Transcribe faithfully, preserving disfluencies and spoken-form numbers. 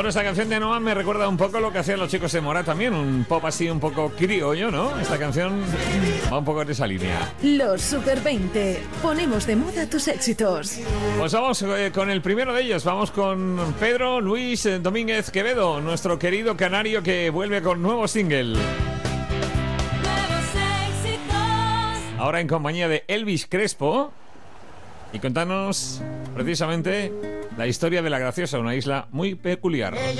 Bueno, esta canción de Noah me recuerda un poco lo que hacían los Chicos de Mora también, un pop así un poco criollo, ¿no? Esta canción va un poco en esa línea. Los Super veinte. Ponemos de moda tus éxitos. Pues vamos eh, con el primero de ellos. Vamos con Pedro Luis eh, Domínguez Quevedo, nuestro querido canario que vuelve con nuevo single. Ahora en compañía de Elvis Crespo. Y contanos precisamente la historia de La Graciosa, una isla muy peculiar. Ella